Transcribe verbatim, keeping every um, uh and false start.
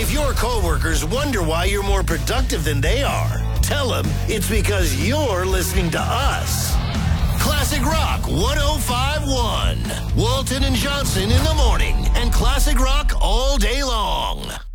If your coworkers wonder why you're more productive than they are, tell them it's because you're listening to us. Classic Rock one oh five point one. Walton and Johnson in the morning and Classic Rock all day long.